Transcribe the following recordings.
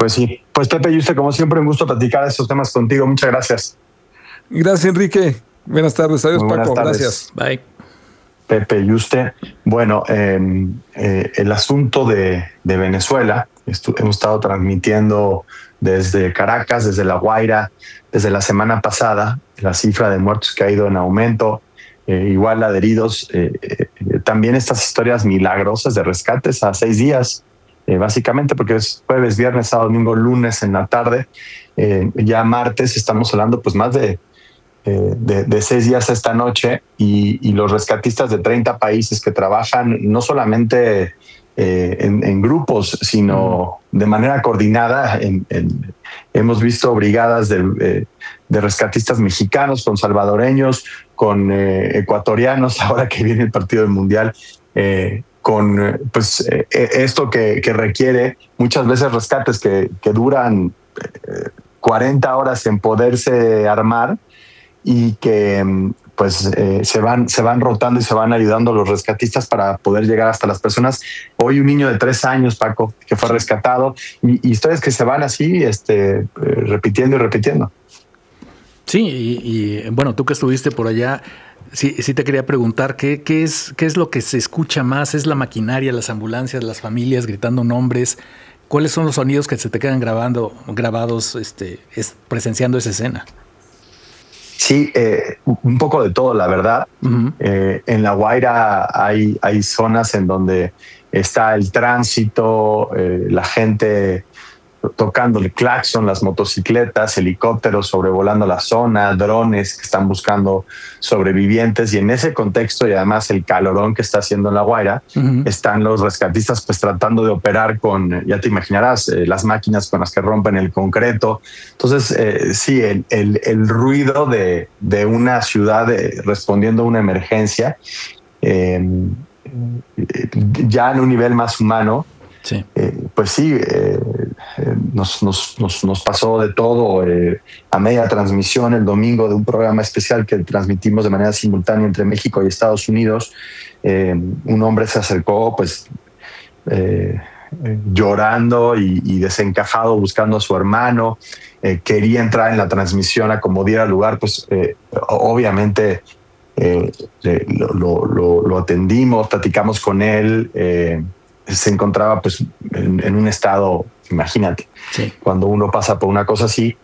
Pues sí, pues Pepe Yuste, como siempre, un gusto platicar estos temas contigo. Muchas gracias. Gracias, Enrique. Buenas tardes. Adiós, Muy buenas Paco. tardes. Gracias. Bye. Pepe Yuste. Bueno, el asunto de Venezuela, hemos estado transmitiendo desde Caracas, desde La Guaira, desde la semana pasada, la cifra de muertos que ha ido en aumento, igual la de heridos, también estas historias milagrosas de rescates a 6 días, básicamente porque es jueves, viernes, sábado, domingo, lunes en la tarde, ya martes estamos hablando pues más de 6 días esta noche y los rescatistas de 30 países que trabajan no solamente en grupos, sino de manera coordinada. Hemos visto brigadas de rescatistas mexicanos con salvadoreños, con ecuatorianos, ahora que viene el partido del Mundial, con esto que requiere muchas veces rescates que duran 40 horas en poderse armar, y que se van rotando y se van ayudando los rescatistas para poder llegar hasta las personas. Hoy un niño de 3 años, Paco, que fue rescatado, y historias que se van así repitiendo y repitiendo. Sí, y bueno, tú que estuviste por allá, sí te quería preguntar, ¿qué es lo que se escucha más? ¿Es la maquinaria, las ambulancias, las familias gritando nombres? ¿Cuáles son los sonidos que se te quedan grabados presenciando esa escena? Sí, un poco de todo, la verdad. Uh-huh. En La Guaira hay zonas en donde está el tránsito, la gente tocando el claxon, las motocicletas, helicópteros sobrevolando la zona, drones que están buscando sobrevivientes, y en ese contexto, y además el calorón que está haciendo en La Guaira, uh-huh, están los rescatistas pues tratando de operar con, ya te imaginarás, las máquinas con las que rompen el concreto. Entonces, sí, el ruido de una ciudad respondiendo a una emergencia, ya en un nivel más humano. Sí. Pues sí, nos pasó de todo a media transmisión el domingo de un programa especial que transmitimos de manera simultánea entre México y Estados Unidos. Un hombre se acercó pues llorando y desencajado buscando a su hermano, quería entrar en la transmisión a como diera lugar, pues obviamente lo atendimos, platicamos con él. Se encontraba pues en un estado, imagínate, sí, cuando uno pasa por una cosa así,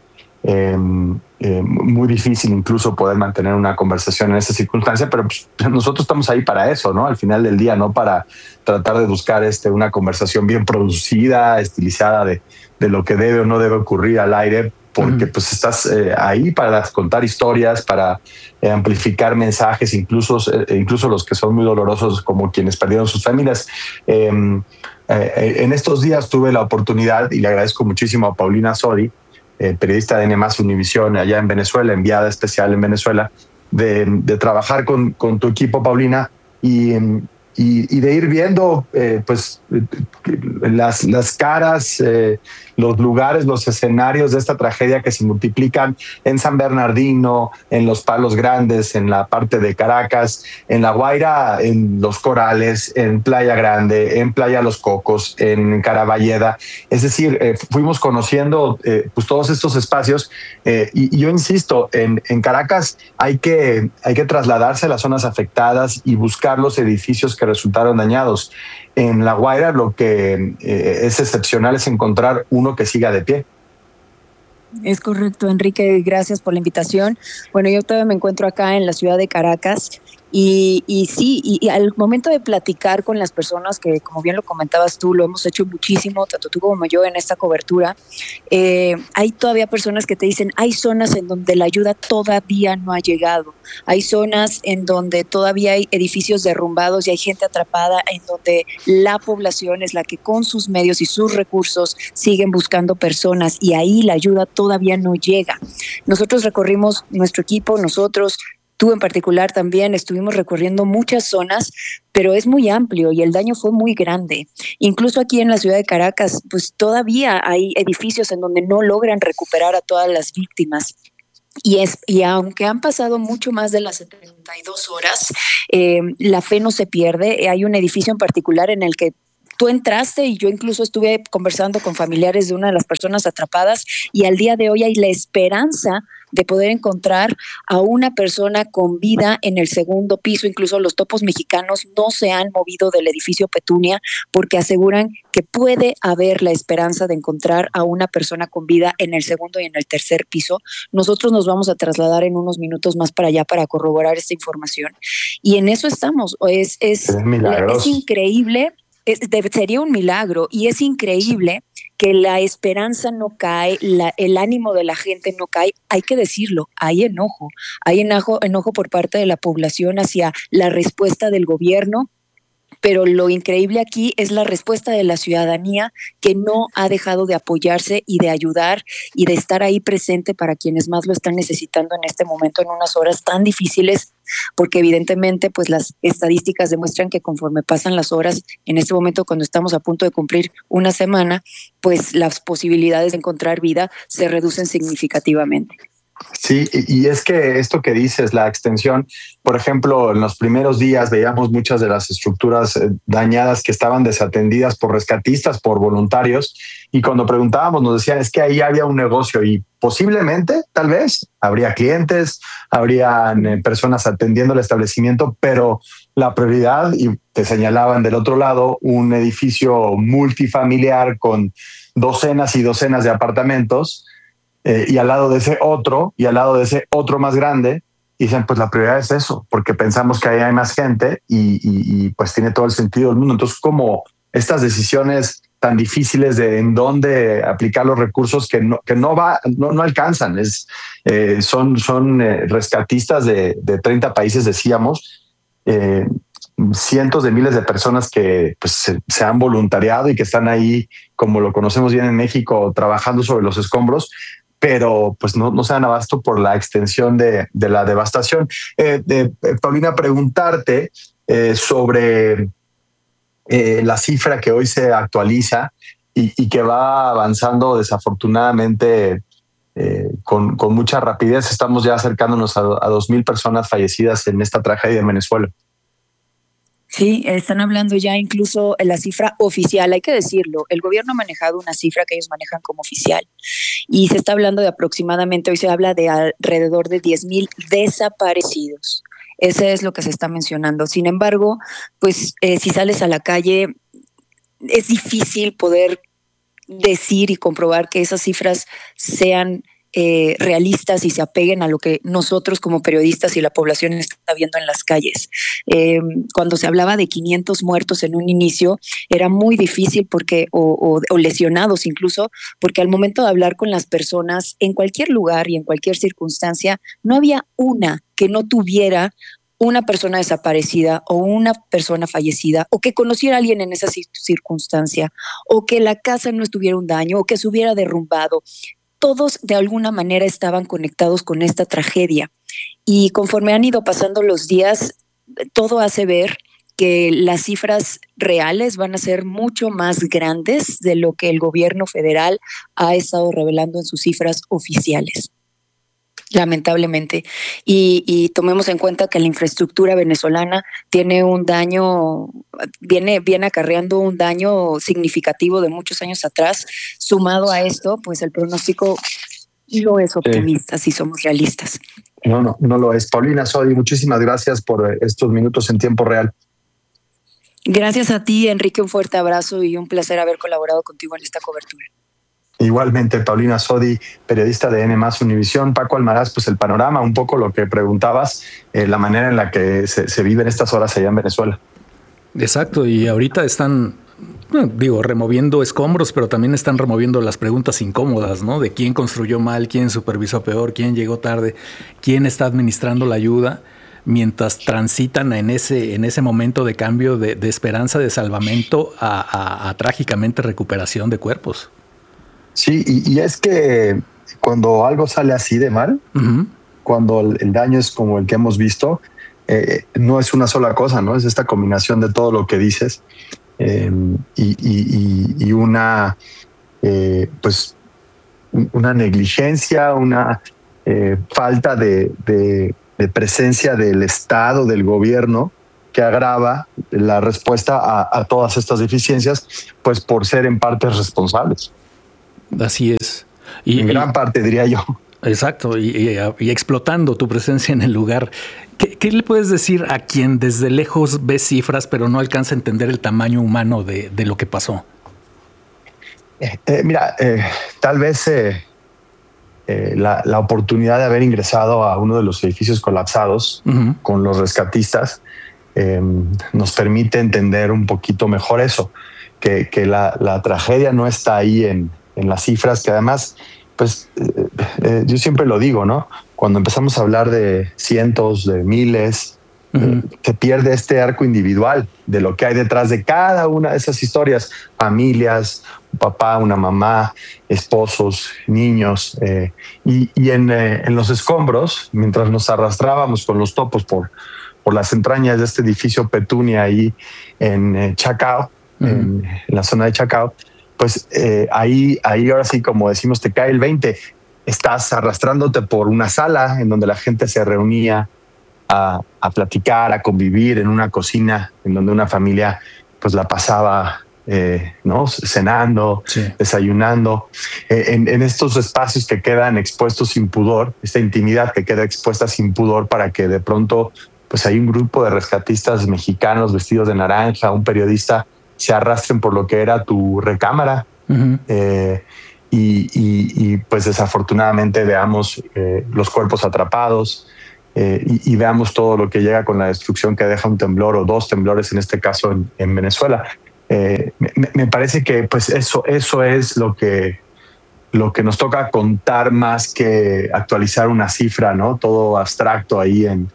muy difícil incluso poder mantener una conversación en esa circunstancia, pero pues, nosotros estamos ahí para eso, ¿no? Al final del día, no para tratar de buscar una conversación bien producida, estilizada de lo que debe o no debe ocurrir al aire, porque uh-huh, pues estás ahí para contar historias, para amplificar mensajes, incluso los que son muy dolorosos, como quienes perdieron sus familias. En estos días tuve la oportunidad, y le agradezco muchísimo a Paulina Sodi, periodista de N+ Univisión allá en Venezuela, enviada especial en Venezuela, de trabajar con tu equipo, Paulina, y de ir viendo pues las caras, los lugares, los escenarios de esta tragedia que se multiplican en San Bernardino, en Los Palos Grandes, en la parte de Caracas, en La Guaira, en Los Corales, en Playa Grande, en Playa Los Cocos, en Caraballeda. Es decir, fuimos conociendo pues todos estos espacios, y yo insisto, en Caracas hay que trasladarse a las zonas afectadas y buscar los edificios que resultaron dañados. En La Guaira lo que es excepcional es encontrar uno que siga de pie. Es correcto, Enrique, gracias por la invitación. Bueno, yo todavía me encuentro acá en la ciudad de Caracas y sí, y al momento de platicar con las personas que, como bien lo comentabas tú, lo hemos hecho muchísimo, tanto tú como yo en esta cobertura, hay todavía personas que te dicen, hay zonas en donde la ayuda todavía no ha llegado, hay zonas en donde todavía hay edificios derrumbados y hay gente atrapada, en donde la población es la que con sus medios y sus recursos siguen buscando personas, y ahí la ayuda todavía no llega. Nosotros recorrimos, nuestro equipo, nosotros, tú en particular también, estuvimos recorriendo muchas zonas, pero es muy amplio y el daño fue muy grande. Incluso aquí en la ciudad de Caracas, pues todavía hay edificios en donde no logran recuperar a todas las víctimas. Y aunque han pasado mucho más de las 72 horas, la fe no se pierde. Hay un edificio en particular en el que tú entraste y yo incluso estuve conversando con familiares de una de las personas atrapadas y al día de hoy hay la esperanza de poder encontrar a una persona con vida en el segundo piso. Incluso los topos mexicanos no se han movido del edificio Petunia porque aseguran que puede haber la esperanza de encontrar a una persona con vida en el segundo y en el tercer piso. Nosotros nos vamos a trasladar en unos minutos más para allá para corroborar esta información. Y en eso estamos. Es increíble. Sería un milagro y es increíble que la esperanza no cae, el ánimo de la gente no cae. Hay que decirlo, hay enojo por parte de la población hacia la respuesta del gobierno, pero lo increíble aquí es la respuesta de la ciudadanía que no ha dejado de apoyarse y de ayudar y de estar ahí presente para quienes más lo están necesitando en este momento, en unas horas tan difíciles, porque evidentemente pues las estadísticas demuestran que conforme pasan las horas, en este momento cuando estamos a punto de cumplir una semana, pues las posibilidades de encontrar vida se reducen significativamente. Sí, y es que esto que dices, la extensión, por ejemplo, en los primeros días veíamos muchas de las estructuras dañadas que estaban desatendidas por rescatistas, por voluntarios, y cuando preguntábamos nos decían, es que ahí había un negocio y posiblemente, tal vez, habría clientes, habrían personas atendiendo el establecimiento, pero la prioridad, y te señalaban del otro lado, un edificio multifamiliar con docenas y docenas de apartamentos, y al lado de ese otro, y al lado de ese otro más grande, y dicen, pues la prioridad es eso, porque pensamos que ahí hay más gente y pues tiene todo el sentido del mundo. Entonces, como estas decisiones tan difíciles de en dónde aplicar los recursos que no alcanzan, son rescatistas de 30 países, decíamos, cientos de miles de personas que pues, se han voluntariado y que están ahí, como lo conocemos bien en México, trabajando sobre los escombros, pero pues no se dan abasto por la extensión de la devastación. Paulina, preguntarte sobre la cifra que hoy se actualiza y que va avanzando desafortunadamente con mucha rapidez. Estamos ya acercándonos a 2,000 personas fallecidas en esta tragedia en Venezuela. Sí, están hablando ya incluso la cifra oficial, hay que decirlo, el gobierno ha manejado una cifra que ellos manejan como oficial y se está hablando de aproximadamente, hoy se habla de alrededor de 10,000 desaparecidos. Ese es lo que se está mencionando. Sin embargo, pues si sales a la calle es difícil poder decir y comprobar que esas cifras sean realistas y se apeguen a lo que nosotros como periodistas y la población está viendo en las calles. Cuando se hablaba de 500 muertos en un inicio, era muy difícil porque o lesionados incluso, porque al momento de hablar con las personas en cualquier lugar y en cualquier circunstancia, no había una que no tuviera una persona desaparecida o una persona fallecida o que conociera a alguien en esa circunstancia o que la casa no estuviera un daño o que se hubiera derrumbado. Todos de alguna manera estaban conectados con esta tragedia y conforme han ido pasando los días, todo hace ver que las cifras reales van a ser mucho más grandes de lo que el gobierno federal ha estado revelando en sus cifras oficiales, lamentablemente. Y tomemos en cuenta que la infraestructura venezolana tiene un daño, viene acarreando un daño significativo de muchos años atrás. Sumado a esto, pues el pronóstico no es optimista, si somos realistas. No lo es. Paulina Sodi, muchísimas gracias por estos minutos en tiempo real. Gracias a ti, Enrique, un fuerte abrazo y un placer haber colaborado contigo en esta cobertura. Igualmente, Paulina Sodi, periodista de N+ Univisión. Paco Almaraz, pues el panorama, un poco lo que preguntabas, la manera en la que se vive en estas horas allá en Venezuela. Exacto, y ahorita están, removiendo escombros, pero también están removiendo las preguntas incómodas, ¿no? De quién construyó mal, quién supervisó peor, quién llegó tarde, quién está administrando la ayuda, mientras transitan en ese momento de cambio de esperanza de salvamento a trágicamente recuperación de cuerpos. Sí, y es que cuando algo sale así de mal, cuando el daño es como el que hemos visto, no es una sola cosa, ¿no? Es esta combinación de todo lo que dices y una, pues, una negligencia, una falta de presencia del Estado, del gobierno, que agrava la respuesta a todas estas deficiencias, pues por ser en parte responsables. Así es. En gran parte, diría yo. Exacto, y explotando tu presencia en el lugar. ¿Qué le puedes decir a quien desde lejos ve cifras pero no alcanza a entender el tamaño humano de lo que pasó? Mira, tal vez la oportunidad de haber ingresado a uno de los edificios colapsados con los rescatistas nos permite entender un poquito mejor eso, que la tragedia no está ahí en las cifras, que además, pues yo siempre lo digo, ¿no? Cuando empezamos a hablar de cientos, de miles, se pierde este arco individual de lo que hay detrás de cada una de esas historias, familias, un papá, una mamá, esposos, niños, y en los escombros, mientras nos arrastrábamos con los topos por las entrañas de este edificio Petunia ahí en Chacao, en la zona de Chacao, pues ahí ahora sí, como decimos, te cae el 20. Estás arrastrándote por una sala en donde la gente se reunía a platicar, a convivir en una cocina en donde una familia pues la pasaba ¿no? Cenando, desayunando, en estos espacios que quedan expuestos sin pudor, esta intimidad que queda expuesta sin pudor, para que de pronto pues hay un grupo de rescatistas mexicanos vestidos de naranja, un periodista, se arrastren por lo que era tu recámara. Y pues desafortunadamente veamos los cuerpos atrapados y veamos todo lo que llega con la destrucción que deja un temblor o dos temblores, en este caso en Venezuela. Me parece que pues eso es lo que nos toca contar, más que actualizar una cifra, ¿no? Todo abstracto ahí en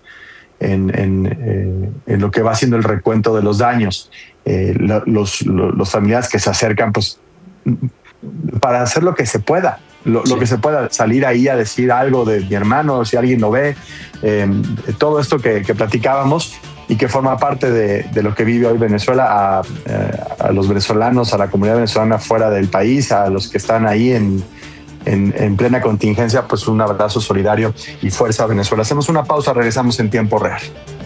lo que va siendo el recuento de los daños. Los familiares que se acercan, pues para hacer lo que se pueda, lo que se pueda, salir ahí a decir algo de mi hermano, si alguien lo ve, todo esto que platicábamos y que forma parte de lo que vive hoy Venezuela, a los venezolanos, a la comunidad venezolana fuera del país, a los que están ahí en plena contingencia, pues un abrazo solidario y fuerza a Venezuela. Hacemos una pausa, regresamos en tiempo real.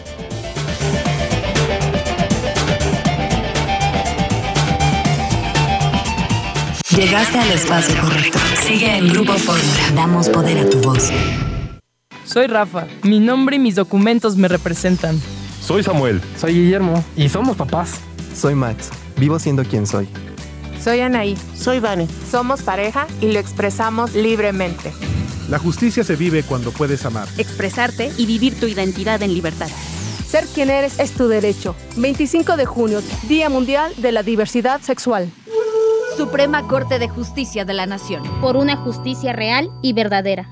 Llegaste al espacio correcto. Sigue en Grupo Fórmula. Damos poder a tu voz. Soy Rafa. Mi nombre y mis documentos me representan. Soy Samuel. Soy Guillermo. Y somos papás. Soy Max. Vivo siendo quien soy. Soy Anaí. Soy Vane. Somos pareja y lo expresamos libremente. La justicia se vive cuando puedes amar, expresarte y vivir tu identidad en libertad. Ser quien eres es tu derecho. 25 de junio, Día Mundial de la Diversidad Sexual. Suprema Corte de Justicia de la Nación. Por una justicia real y verdadera.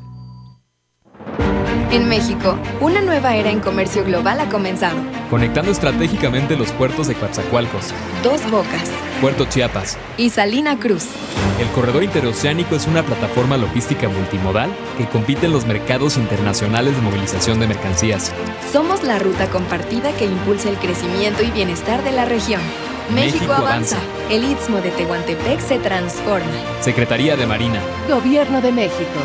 En México, una nueva era en comercio global ha comenzado. Conectando estratégicamente los puertos de Coatzacoalcos, Dos Bocas, Puerto Chiapas y Salina Cruz. El corredor interoceánico es una plataforma logística multimodal que compite en los mercados internacionales de movilización de mercancías. Somos la ruta compartida que impulsa el crecimiento y bienestar de la región. México avanza. El Istmo de Tehuantepec se transforma. Secretaría de Marina. Gobierno de México.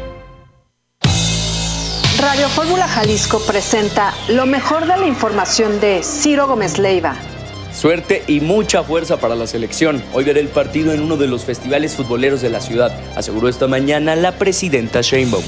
Radio Fórmula Jalisco presenta lo mejor de la información de Ciro Gómez Leiva. Suerte y mucha fuerza para la selección. Hoy verá el partido en uno de los festivales futboleros de la ciudad, aseguró esta mañana la presidenta Sheinbaum.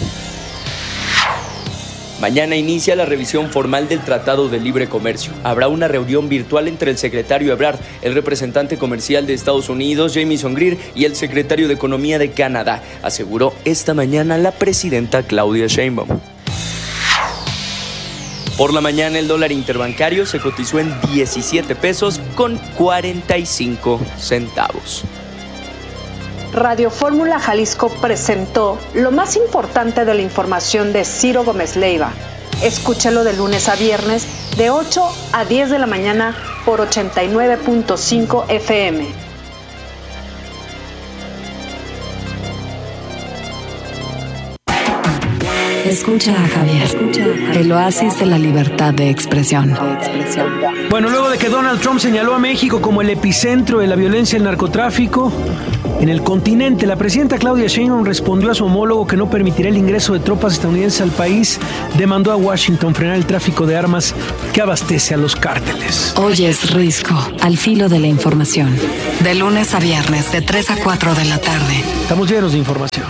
Mañana inicia la revisión formal del Tratado de Libre Comercio. Habrá una reunión virtual entre el secretario Ebrard, el representante comercial de Estados Unidos, Jamieson Greer, y el secretario de Economía de Canadá, aseguró esta mañana la presidenta Claudia Sheinbaum. Por la mañana el dólar interbancario se cotizó en 17 pesos con 45 centavos. Radio Fórmula Jalisco presentó lo más importante de la información de Ciro Gómez Leiva. Escúchalo de lunes a viernes de 8 a 10 de la mañana por 89.5 FM. Escucha a Javier, el oasis de la libertad de expresión. Bueno, luego de que Donald Trump señaló a México como el epicentro de la violencia y el narcotráfico en el continente, la presidenta Claudia Sheinbaum respondió a su homólogo que no permitirá el ingreso de tropas estadounidenses al país. Demandó a Washington frenar el tráfico de armas que abastece a los cárteles. Oyes Risco, al filo de la información. De lunes a viernes, de 3 a 4 de la tarde. Estamos llenos de información.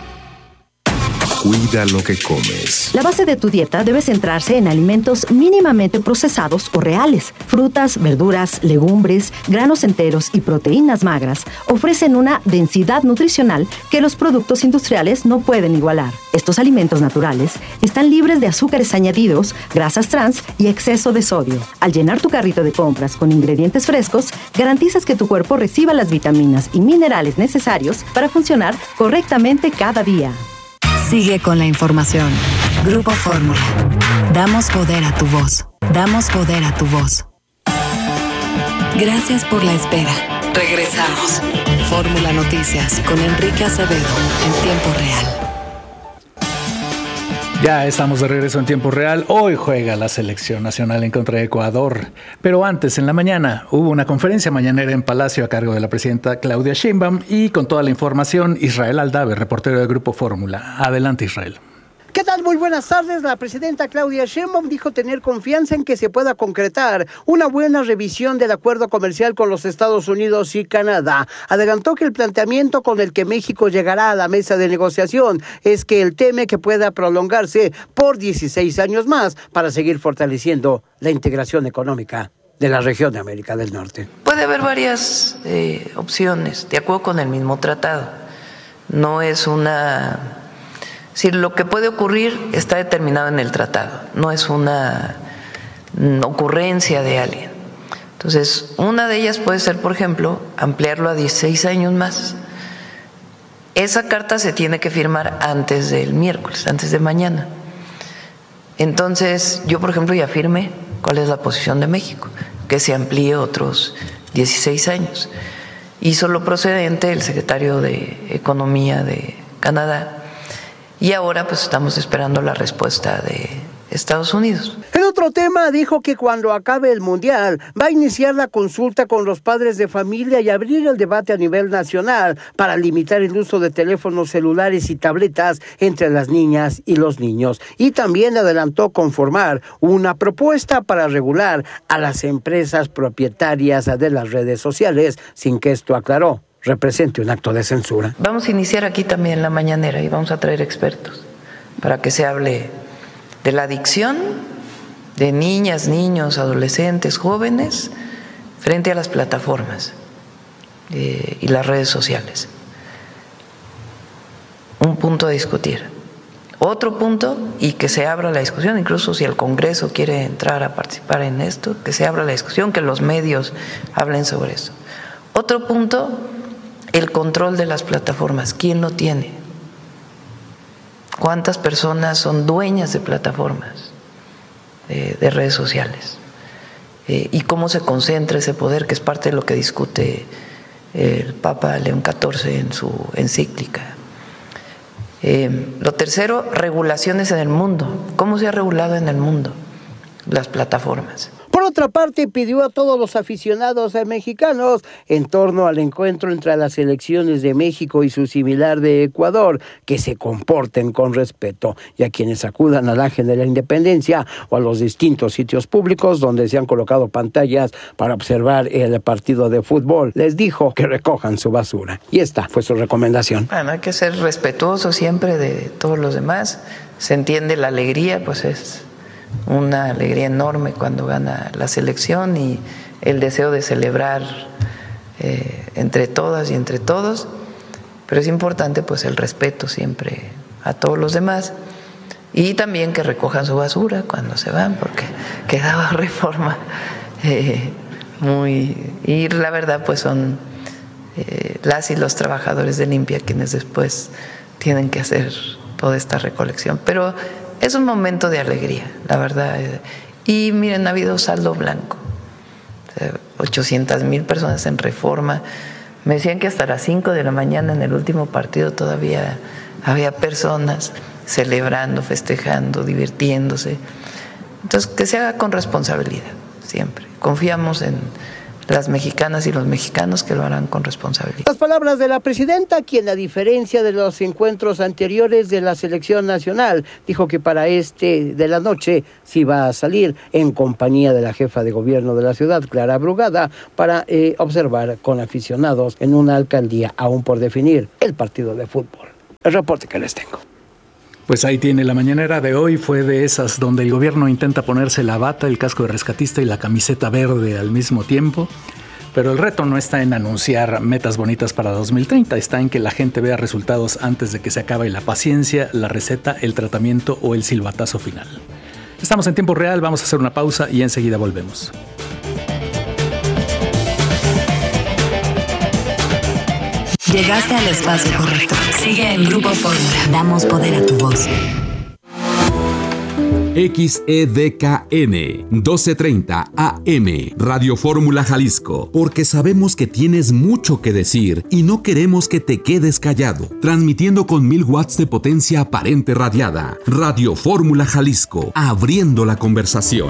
Cuida lo que comes. La base de tu dieta debe centrarse en alimentos mínimamente procesados o reales. Frutas, verduras, legumbres, granos enteros y proteínas magras ofrecen una densidad nutricional que los productos industriales no pueden igualar. Estos alimentos naturales están libres de azúcares añadidos, grasas trans y exceso de sodio. Al llenar tu carrito de compras con ingredientes frescos, garantizas que tu cuerpo reciba las vitaminas y minerales necesarios para funcionar correctamente cada día. Sigue con la información. Grupo Fórmula. Damos poder a tu voz. Damos poder a tu voz. Gracias por la espera. Regresamos. Fórmula Noticias con Enrique Acevedo en tiempo real. Ya estamos de regreso en tiempo real. Hoy juega la selección nacional en contra de Ecuador. Pero antes, en la mañana, hubo una conferencia mañanera en Palacio a cargo de la presidenta Claudia Sheinbaum y con toda la información, Israel Aldave, reportero del Grupo Fórmula. Adelante, Israel. ¿Qué tal? Muy buenas tardes. La presidenta Claudia Sheinbaum dijo tener confianza en que se pueda concretar una buena revisión del acuerdo comercial con los Estados Unidos y Canadá. Adelantó que el planteamiento con el que México llegará a la mesa de negociación es que él teme que pueda prolongarse por 16 años más para seguir fortaleciendo la integración económica de la región de América del Norte. Puede haber varias opciones, de acuerdo con el mismo tratado. No es una... Si lo que puede ocurrir está determinado en el tratado, no es una ocurrencia de alguien. Entonces, una de ellas puede ser, por ejemplo, ampliarlo a 16 años más. Esa carta se tiene que firmar antes del miércoles, antes de mañana. Entonces, yo, por ejemplo, ya firmé cuál es la posición de México, que se amplíe otros 16 años. Hizo lo procedente el secretario de Economía de Canadá. Y ahora pues estamos esperando la respuesta de Estados Unidos. En otro tema, dijo que cuando acabe el Mundial va a iniciar la consulta con los padres de familia y abrir el debate a nivel nacional para limitar el uso de teléfonos celulares y tabletas entre las niñas y los niños. Y también adelantó conformar una propuesta para regular a las empresas propietarias de las redes sociales, sin que esto, aclaró, represente un acto de censura. Vamos a iniciar aquí también la mañanera y vamos a traer expertos para que se hable de la adicción de niñas, niños, adolescentes, jóvenes frente a las plataformas y las redes sociales. Un punto a discutir. Otro punto, y que se abra la discusión, incluso si el Congreso quiere entrar a participar en esto, que se abra la discusión, que los medios hablen sobre eso. Otro punto, el control de las plataformas. ¿Quién lo tiene? ¿Cuántas personas son dueñas de plataformas de redes sociales? ¿Y cómo se concentra ese poder, que es parte de lo que discute el Papa León XIV en su encíclica? Lo tercero, regulaciones en el mundo. ¿Cómo se ha regulado en el mundo las plataformas? Por otra parte, pidió a todos los aficionados mexicanos en torno al encuentro entre las selecciones de México y su similar de Ecuador que se comporten con respeto, y a quienes acudan al Ángel de la Independencia o a los distintos sitios públicos donde se han colocado pantallas para observar el partido de fútbol, les dijo que recojan su basura. Y esta fue su recomendación. Bueno, hay que ser respetuoso siempre de todos los demás. Se entiende la alegría, pues es una alegría enorme cuando gana la selección y el deseo de celebrar entre todas y entre todos, pero es importante pues el respeto siempre a todos los demás y también que recojan su basura cuando se van, porque quedaba Reforma y la verdad pues son las y los trabajadores de limpia quienes después tienen que hacer toda esta recolección, pero es un momento de alegría, la verdad. Y miren, ha habido saldo blanco. 800,000 personas en Reforma. Me decían que hasta las 5 de la mañana en el último partido todavía había personas. celebrando, festejando, divirtiéndose. Entonces, que se haga con responsabilidad, siempre. Confiamos en las mexicanas y los mexicanos que lo harán con responsabilidad. Las palabras de la presidenta, quien a diferencia de los encuentros anteriores de la selección nacional, dijo que para este de la noche sí va a salir en compañía de la jefa de gobierno de la ciudad, Clara Brugada, para observar con aficionados en una alcaldía aún por definir el partido de fútbol. El reporte que les tengo. Pues ahí tiene, la mañanera de hoy fue de esas donde el gobierno intenta ponerse la bata, el casco de rescatista y la camiseta verde al mismo tiempo. Pero el reto no está en anunciar metas bonitas para 2030, está en que la gente vea resultados antes de que se acabe la paciencia, la receta, el tratamiento o el silbatazo final. Estamos en tiempo real, vamos a hacer una pausa y enseguida volvemos. Llegaste al espacio correcto. Sigue en Grupo Fórmula. Damos poder a tu voz. XEDKN 1230 AM Radio Fórmula Jalisco, porque sabemos que tienes mucho que decir y no queremos que te quedes callado. Transmitiendo con 1000 watts de potencia aparente radiada. Radio Fórmula Jalisco, abriendo la conversación.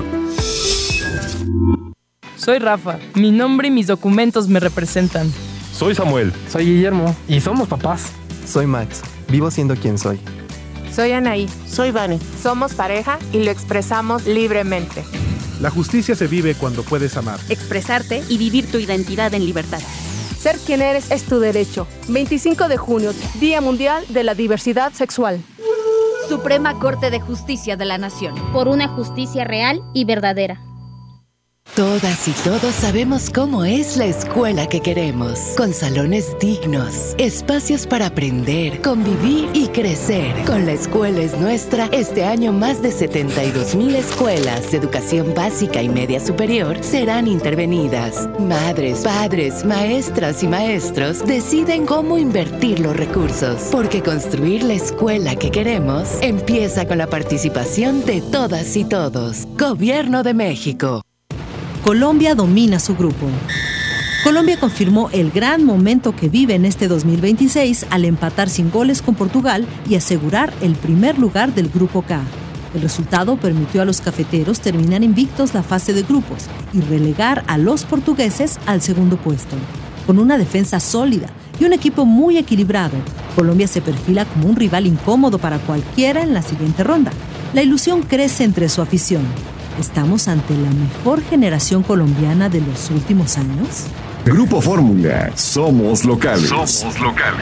Soy Rafa. Mi nombre y mis documentos me representan. Soy Samuel. Soy Guillermo. Y somos papás. Soy Max. Vivo siendo quien soy. Soy Anaí. Soy Vane. Somos pareja y lo expresamos libremente. La justicia se vive cuando puedes amar. Expresarte y vivir tu identidad en libertad. Ser quien eres es tu derecho. 25 de junio, Día Mundial de la Diversidad Sexual. Suprema Corte de Justicia de la Nación. Por una justicia real y verdadera. Todas y todos sabemos cómo es la escuela que queremos, con salones dignos, espacios para aprender, convivir y crecer. Con La Escuela es Nuestra, este año más de 72,000 escuelas de educación básica y media superior serán intervenidas. Madres, padres, maestras y maestros deciden cómo invertir los recursos, porque construir la escuela que queremos empieza con la participación de todas y todos. Gobierno de México. Colombia domina su grupo. Colombia confirmó el gran momento que vive en este 2026 al empatar sin goles con Portugal y asegurar el primer lugar del Grupo K. El resultado permitió a los cafeteros terminar invictos la fase de grupos y relegar a los portugueses al segundo puesto. Con una defensa sólida y un equipo muy equilibrado, Colombia se perfila como un rival incómodo para cualquiera en la siguiente ronda. La ilusión crece entre su afición. ¿Estamos ante la mejor generación colombiana de los últimos años? Grupo Fórmula, somos locales. Somos locales.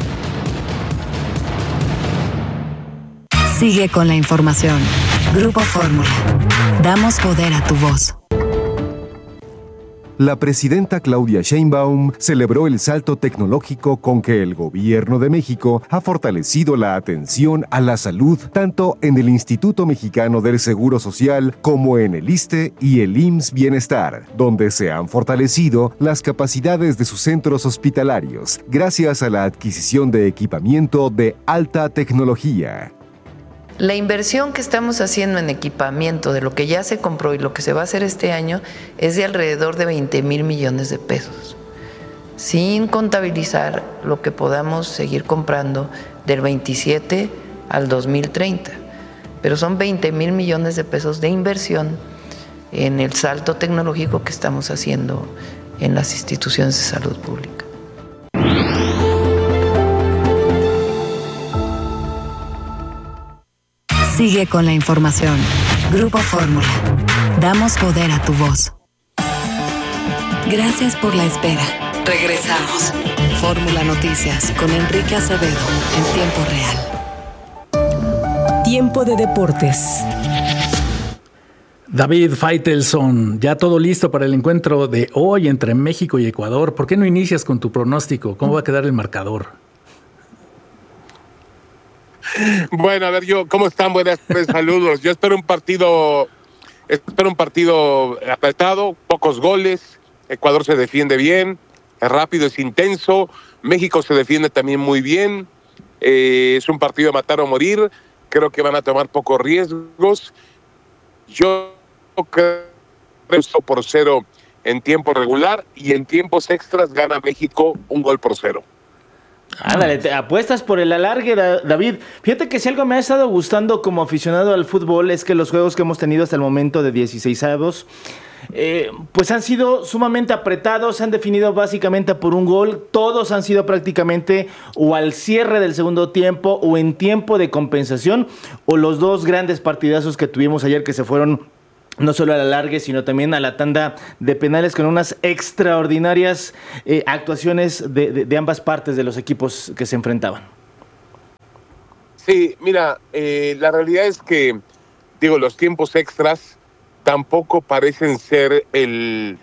Sigue con la información. Grupo Fórmula. Damos poder a tu voz. La presidenta Claudia Sheinbaum celebró el salto tecnológico con que el Gobierno de México ha fortalecido la atención a la salud tanto en el Instituto Mexicano del Seguro Social como en el ISSSTE y el IMSS Bienestar, donde se han fortalecido las capacidades de sus centros hospitalarios gracias a la adquisición de equipamiento de alta tecnología. La inversión que estamos haciendo en equipamiento de lo que ya se compró y lo que se va a hacer este año es de alrededor de 20,000 millones de pesos, sin contabilizar lo que podamos seguir comprando del 27 al 2030. Pero son 20,000 millones de pesos de inversión en el salto tecnológico que estamos haciendo en las instituciones de salud pública. Sigue con la información. Grupo Fórmula. Damos poder a tu voz. Gracias por la espera. Regresamos. Fórmula Noticias con Enrique Acevedo en tiempo real. Tiempo de deportes. David Faitelson, ya todo listo para el encuentro de hoy entre México y Ecuador. ¿Por qué no inicias con tu pronóstico? ¿Cómo va a quedar el marcador? Bueno, a ver, ¿cómo están? Buenas tardes, saludos. Yo espero un partido apretado, pocos goles. Ecuador se defiende bien, es rápido, es intenso. México se defiende también muy bien. Es un partido de matar o morir. Creo que van a tomar pocos riesgos. Yo creo 1-0 en tiempo regular y en tiempos extras gana México 1-0. Ándale, apuestas por el alargue, David. Fíjate que si algo me ha estado gustando como aficionado al fútbol es que los juegos que hemos tenido hasta el momento de 16avos, pues han sido sumamente apretados, se han definido básicamente por un gol. Todos han sido prácticamente o al cierre del segundo tiempo o en tiempo de compensación, o los dos grandes partidazos que tuvimos ayer que se fueron no solo al alargue, sino también a la tanda de penales con unas extraordinarias actuaciones de ambas partes de los equipos que se enfrentaban. Sí, mira, la realidad es que, los tiempos extras tampoco parecen ser el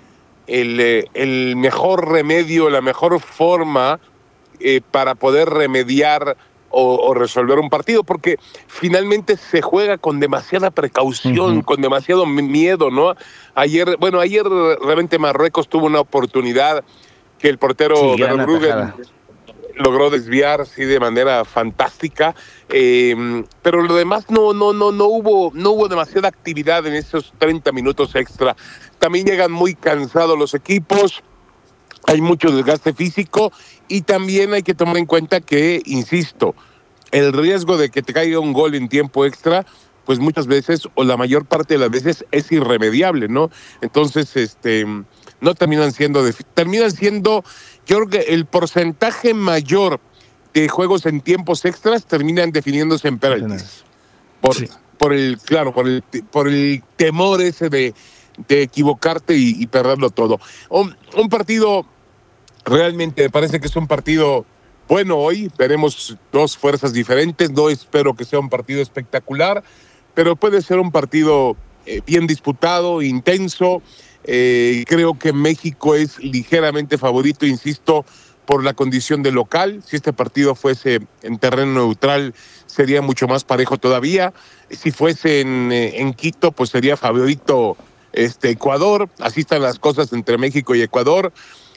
mejor remedio, la mejor forma para poder remediar o resolver un partido, porque finalmente se juega con demasiada precaución, con demasiado miedo, ¿no? Ayer realmente Marruecos tuvo una oportunidad que el portero Verbruggen logró desviar de manera fantástica, pero lo demás no hubo demasiada actividad en esos 30 minutos extra. También llegan muy cansados los equipos, hay mucho desgaste físico y también hay que tomar en cuenta que, insisto, el riesgo de que te caiga un gol en tiempo extra, pues muchas veces, o la mayor parte de las veces, es irremediable, ¿no? Entonces, no terminan siendo, yo creo que el porcentaje mayor de juegos en tiempos extras terminan definiéndose en penaltis. Por el temor ese de equivocarte y perderlo todo. Un partido, realmente me parece que es un partido bueno hoy. Veremos dos fuerzas diferentes. No espero que sea un partido espectacular, pero puede ser un partido bien disputado, intenso. Creo que México es ligeramente favorito, insisto, por la condición de local. Si este partido fuese en terreno neutral, sería mucho más parejo todavía. Si fuese en Quito, pues sería favorito Ecuador. Así están las cosas entre México y Ecuador.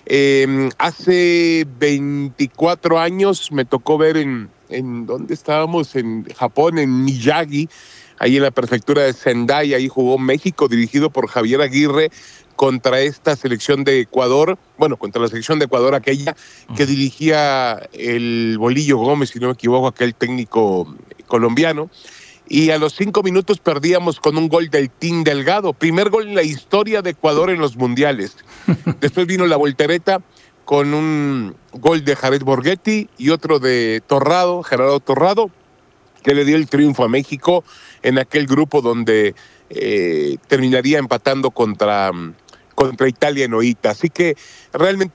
Hace 24 años me tocó ver en ¿dónde estábamos? En Japón, en Miyagi, ahí en la prefectura de Sendai. Ahí jugó México, dirigido por Javier Aguirre, contra esta selección de Ecuador, contra la selección de Ecuador, aquella que dirigía el Bolillo Gómez, si no me equivoco, aquel técnico colombiano. Y a los 5 minutos perdíamos con un gol del Team Delgado. Primer gol en la historia de Ecuador en los mundiales. Después vino la voltereta con un gol de Jared Borghetti y otro de Gerardo Torrado, que le dio el triunfo a México en aquel grupo donde terminaría empatando contra Italia en Oita. Así que realmente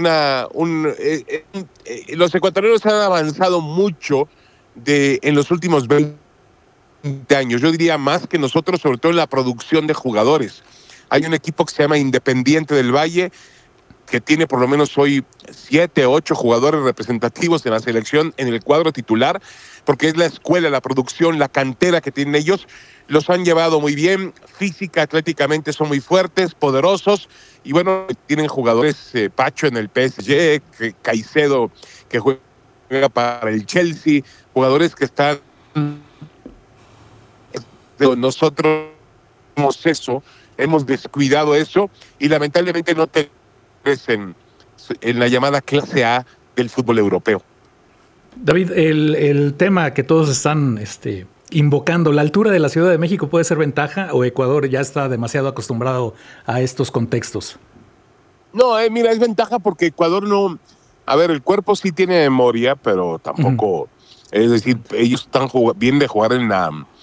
los ecuatorianos han avanzado mucho en los últimos 20 años. Yo diría más que nosotros, sobre todo en la producción de jugadores. Hay un equipo que se llama Independiente del Valle, que tiene por lo menos hoy 7, 8 jugadores representativos en la selección, en el cuadro titular, porque es la escuela, la producción, la cantera que tienen ellos. Los han llevado muy bien, física, atléticamente son muy fuertes, poderosos, y tienen jugadores, Pacho en el PSG, Caicedo que juega para el Chelsea, jugadores que están... Nosotros hemos descuidado eso y lamentablemente no tenemos en la llamada clase A del fútbol europeo. David, el tema que todos están invocando, ¿la altura de la Ciudad de México puede ser ventaja o Ecuador ya está demasiado acostumbrado a estos contextos? No, mira, es ventaja porque Ecuador no... A ver, el cuerpo sí tiene memoria, pero tampoco... Es decir, ellos están bien de jugar en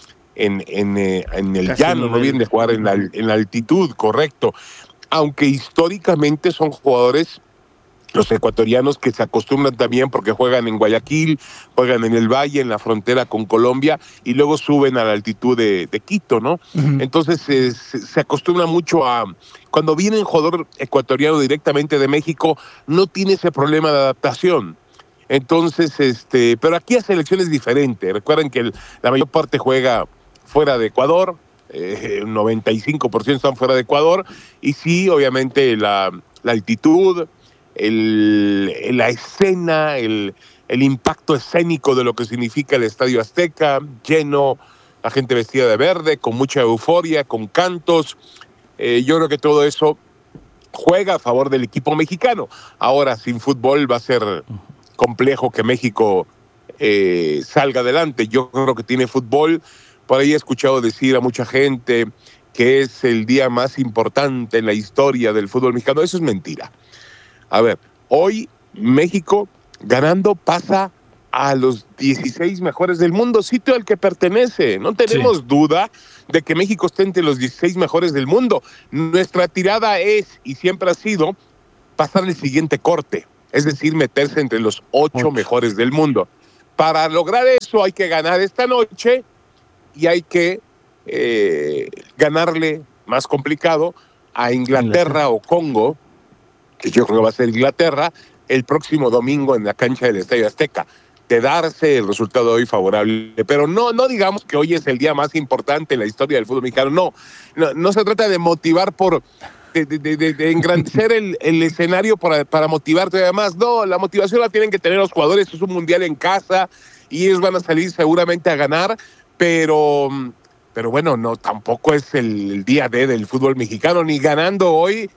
el llano, no bien de jugar en la altitud, correcto. Aunque históricamente son jugadores, los ecuatorianos, que se acostumbran también porque juegan en Guayaquil, juegan en el Valle, en la frontera con Colombia, y luego suben a la altitud de Quito, ¿no? Entonces se acostumbra mucho a... Cuando viene un jugador ecuatoriano directamente de México, no tiene ese problema de adaptación. Entonces, pero aquí la selección es diferente. Recuerden que la mayor parte juega fuera de Ecuador, 95% están fuera de Ecuador, y sí, obviamente la altitud, la escena, el impacto escénico de lo que significa el Estadio Azteca, lleno, la gente vestida de verde, con mucha euforia, con cantos. Yo creo que todo eso juega a favor del equipo mexicano. Ahora, sin fútbol va a ser complejo que México salga adelante. Yo creo que tiene fútbol. Por ahí he escuchado decir a mucha gente que es el día más importante en la historia del fútbol mexicano. Eso es mentira. A ver, hoy México ganando pasa a los 16 mejores del mundo, sitio al que pertenece. No tenemos duda de que México esté entre los 16 mejores del mundo. Nuestra tirada es, y siempre ha sido, pasar el siguiente corte, es decir, meterse entre los 8 mejores del mundo. Para lograr eso hay que ganar esta noche y hay que ganarle, más complicado, a Inglaterra o Congo, que yo creo que va a ser Inglaterra, el próximo domingo en la cancha del Estadio Azteca. De darse el resultado hoy favorable. Pero no digamos que hoy es el día más importante en la historia del fútbol mexicano. No se trata de motivar de engrandecer el escenario para motivarte además. No, la motivación la tienen que tener los jugadores. Es un mundial en casa y ellos van a salir seguramente a ganar, pero bueno, no, tampoco es el día D del fútbol mexicano, ni ganando hoy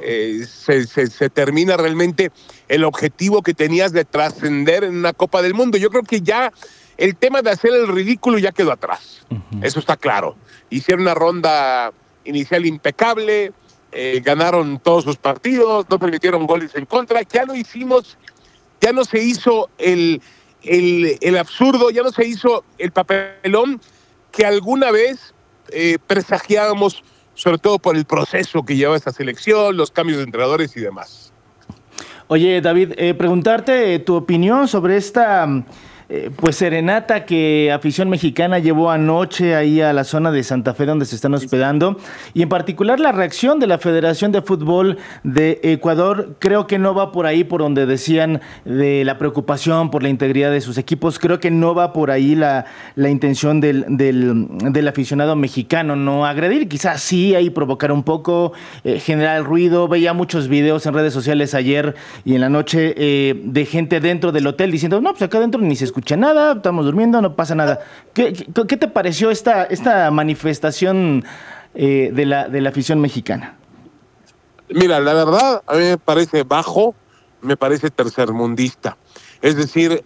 se termina realmente el objetivo que tenías de trascender en una Copa del Mundo. Yo creo que ya el tema de hacer el ridículo ya quedó atrás. Eso está claro. Hicieron una ronda inicial impecable, ganaron todos sus partidos, no permitieron goles en contra. Ya lo hicimos, ya no se hizo el absurdo, ya no se hizo el papelón que alguna vez presagiábamos, sobre todo por el proceso que lleva esta selección, los cambios de entrenadores y demás. Oye, David, preguntarte tu opinión sobre esta pues serenata que afición mexicana llevó anoche ahí a la zona de Santa Fe donde se están hospedando, y en particular la reacción de la Federación de Fútbol de Ecuador. Creo que no va por ahí, por donde decían de la preocupación por la integridad de sus equipos. Creo que no va por ahí la intención del aficionado mexicano, no agredir, quizás sí ahí provocar un poco, generar ruido. Veía muchos videos en redes sociales ayer y en la noche de gente dentro del hotel diciendo, no, pues acá adentro ni se escucha nada, estamos durmiendo, no pasa nada. ¿Qué te pareció esta manifestación de la afición mexicana? Mira, la verdad, a mí me parece bajo, me parece tercermundista. Es decir,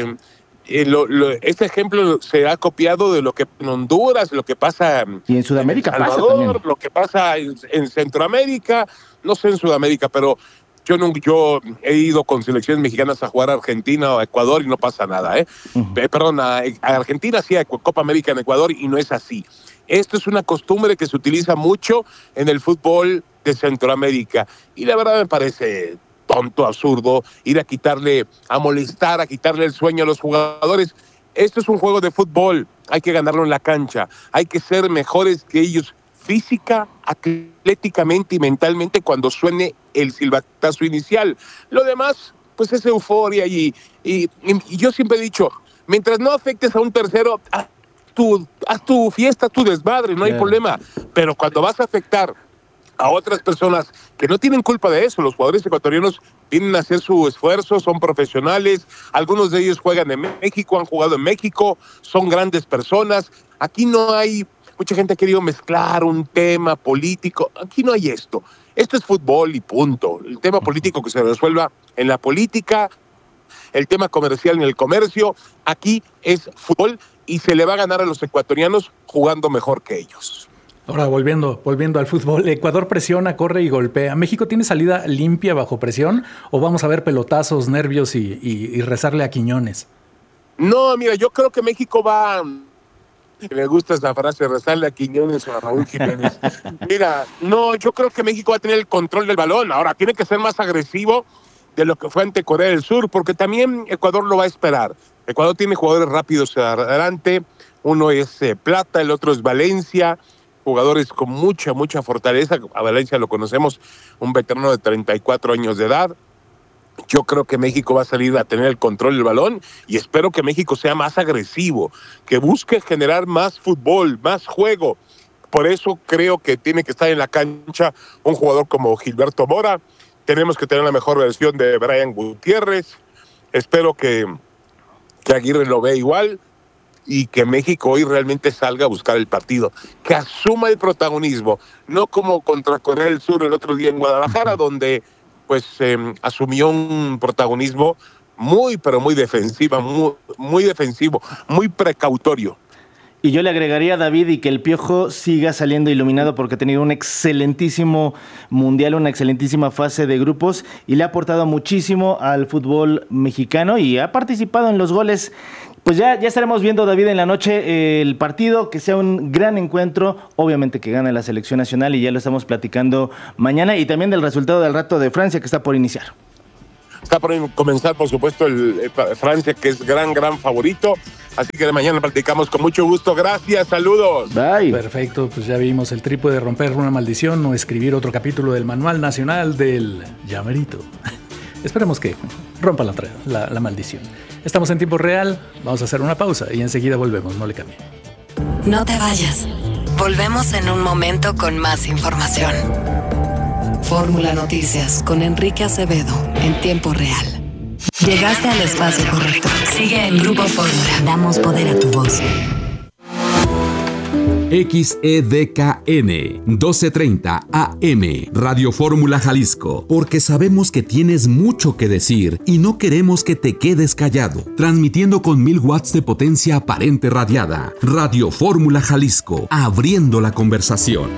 este ejemplo se ha copiado de lo que en Honduras, lo que pasa y en Sudamérica, en El Salvador, lo que pasa en Centroamérica, no sé en Sudamérica, pero yo he ido con selecciones mexicanas a jugar a Argentina o a Ecuador y no pasa nada, Perdón, a Argentina sí, a Copa América en Ecuador, y no es así. Esto es una costumbre que se utiliza mucho en el fútbol de Centroamérica y la verdad me parece tonto, absurdo, ir a molestar, a quitarle el sueño a los jugadores. Esto es un juego de fútbol, hay que ganarlo en la cancha, hay que ser mejores que ellos física, atléticamente y mentalmente cuando suene el silbatazo inicial. Lo demás, pues es euforia y yo siempre he dicho, mientras no afectes a un tercero, haz tu fiesta, tu desmadre, no hay problema. Pero cuando vas a afectar a otras personas que no tienen culpa de eso, los jugadores ecuatorianos vienen a hacer su esfuerzo, son profesionales, algunos de ellos juegan en México, han jugado en México, son grandes personas. Aquí no hay... Mucha gente ha querido mezclar un tema político. Aquí no hay esto. Esto es fútbol y punto. El tema político que se resuelva en la política, el tema comercial en el comercio. Aquí es fútbol y se le va a ganar a los ecuatorianos jugando mejor que ellos. Ahora, volviendo al fútbol, Ecuador presiona, corre y golpea. ¿México tiene salida limpia bajo presión o vamos a ver pelotazos, nervios y rezarle a Quiñones? No, mira, yo creo que México va... Me gusta esa frase, rezarle a Quiñones o a Raúl Jiménez. Mira, no, yo creo que México va a tener el control del balón. Ahora, tiene que ser más agresivo de lo que fue ante Corea del Sur, porque también Ecuador lo va a esperar. Ecuador tiene jugadores rápidos adelante. Uno es Plata, el otro es Valencia. Jugadores con mucha fortaleza. A Valencia lo conocemos, un veterano de 34 años de edad. Yo creo que México va a salir a tener el control del balón y espero que México sea más agresivo, que busque generar más fútbol, más juego. Por eso creo que tiene que estar en la cancha un jugador como Gilberto Mora. Tenemos que tener la mejor versión de Brian Gutiérrez. Espero que Aguirre lo vea igual y que México hoy realmente salga a buscar el partido, que asuma el protagonismo, no como contra Corea del Sur el otro día en Guadalajara, donde pues asumió un protagonismo muy, pero muy defensiva, muy defensivo, muy precautorio. Y yo le agregaría a David y que el Piojo siga saliendo iluminado porque ha tenido un excelentísimo mundial, una excelentísima fase de grupos y le ha aportado muchísimo al fútbol mexicano y ha participado en los goles. Pues ya estaremos viendo, David, en la noche el partido, que sea un gran encuentro, obviamente que gane la selección nacional y ya lo estamos platicando mañana y también del resultado del rato de Francia que está por iniciar. Está por comenzar, por supuesto, el Francia, que es gran favorito. Así que de mañana platicamos con mucho gusto. Gracias, saludos. Bye. Perfecto, pues ya vimos el trípode de romper una maldición o escribir otro capítulo del Manual Nacional del Llamerito. Esperemos que rompa la maldición. Estamos en tiempo real, vamos a hacer una pausa y enseguida volvemos, no le cambie. No te vayas. Volvemos en un momento con más información. Fórmula Noticias con Enrique Acevedo en tiempo real. Llegaste al espacio correcto. Sigue en Grupo Fórmula. Damos poder a tu voz. XEDKN 1230 AM Radio Fórmula Jalisco, porque sabemos que tienes mucho que decir y no queremos que te quedes callado. Transmitiendo con 1000 watts de potencia aparente radiada. Radio Fórmula Jalisco, abriendo la conversación.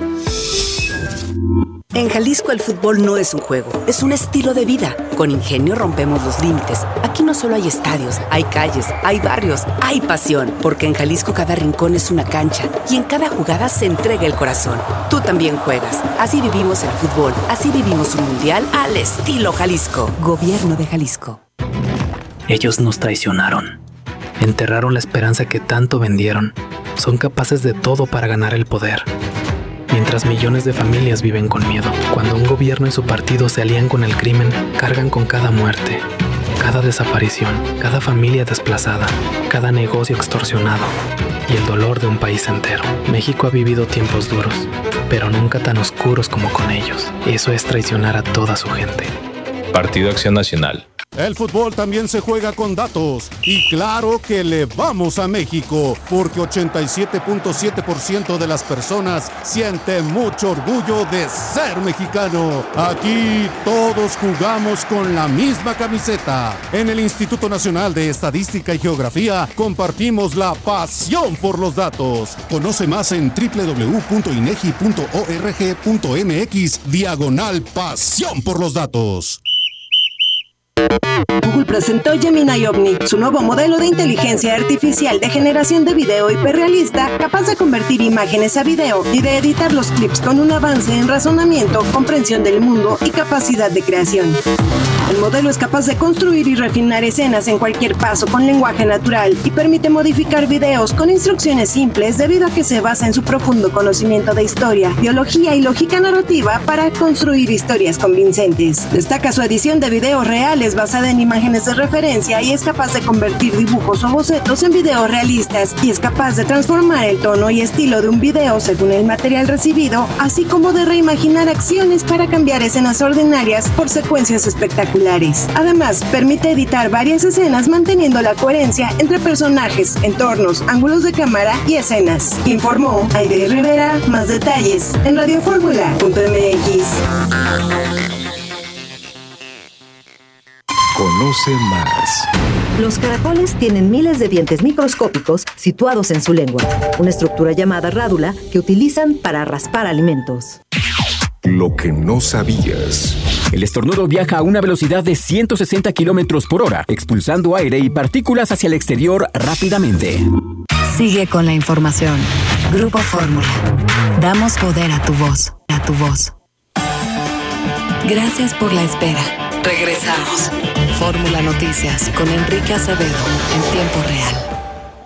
En Jalisco el fútbol no es un juego, es un estilo de vida. Con Ingenio rompemos los límites. Aquí no solo hay estadios, hay calles, hay barrios, hay pasión. Porque en Jalisco cada rincón es una cancha y en cada jugada se entrega el corazón. Tú también juegas. Así vivimos el fútbol, así vivimos un mundial al estilo Jalisco. Gobierno de Jalisco. Ellos nos traicionaron. Enterraron la esperanza que tanto vendieron. Son capaces de todo para ganar el poder. Mientras millones de familias viven con miedo. Cuando un gobierno y su partido se alían con el crimen, cargan con cada muerte, cada desaparición, cada familia desplazada, cada negocio extorsionado y el dolor de un país entero. México ha vivido tiempos duros, pero nunca tan oscuros como con ellos. Eso es traicionar a toda su gente. Partido Acción Nacional. El fútbol también se juega con datos y claro que le vamos a México porque 87.7% de las personas sienten mucho orgullo de ser mexicano. Aquí todos jugamos con la misma camiseta. En el Instituto Nacional de Estadística y Geografía compartimos la pasión por los datos. Conoce más en www.inegi.org.mx/pasión por los datos. Google presentó Gemini Omni, su nuevo modelo de inteligencia artificial de generación de video hiperrealista, capaz de convertir imágenes a video y de editar los clips con un avance en razonamiento, comprensión del mundo y capacidad de creación. El modelo es capaz de construir y refinar escenas en cualquier paso con lenguaje natural y permite modificar videos con instrucciones simples debido a que se basa en su profundo conocimiento de historia, biología y lógica narrativa para construir historias convincentes. Destaca su edición de videos reales basada en imágenes de referencia y es capaz de convertir dibujos o bocetos en videos realistas y es capaz de transformar el tono y estilo de un video según el material recibido, así como de reimaginar acciones para cambiar escenas ordinarias por secuencias espectaculares. Además, permite editar varias escenas manteniendo la coherencia entre personajes, entornos, ángulos de cámara y escenas. Informó Aide Rivera. Más detalles en radioformula.mx. Conoce más. Los caracoles tienen miles de dientes microscópicos situados en su lengua, una estructura llamada rádula que utilizan para raspar alimentos. Lo que no sabías. El estornudo viaja a una velocidad de 160 kilómetros por hora, expulsando aire y partículas hacia el exterior rápidamente. Sigue con la información. Grupo Fórmula. Damos poder a tu voz. A tu voz. Gracias por la espera. Regresamos. Fórmula Noticias con Enrique Acevedo en tiempo real.